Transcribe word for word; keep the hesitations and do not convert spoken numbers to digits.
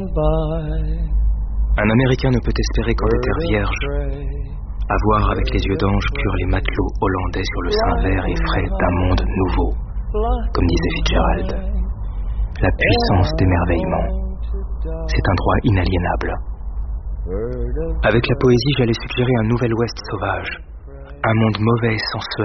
Un Américain ne peut espérer qu'en des terres vierges, avoir avec les yeux d'ange cure les matelots hollandais sur le sein vert et frais d'un monde nouveau, comme disait Fitzgerald. La puissance d'émerveillement, c'est un droit inaliénable. Avec la poésie, j'allais suggérer un nouvel ouest sauvage, un monde mauvais, sensuel,